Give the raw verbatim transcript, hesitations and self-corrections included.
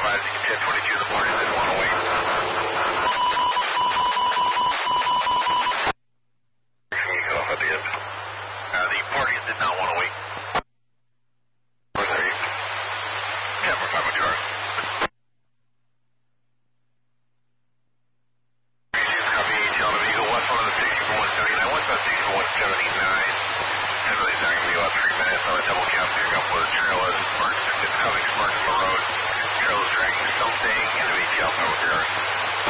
advise you can ten twenty-two, the party didn't want to wait. Can you get off at the end? Uh, the parties did not want to wait. Where are you? ten more time with yours. Copy, Delta Eagle, west one of the station for one seventy-nine, westbound station for one seventy-nine. And really it's not going to be about three minutes on a double cab pickup where the trail is marked, it's coming, marked on the road. Trail is dragging something into the Alpha with yours.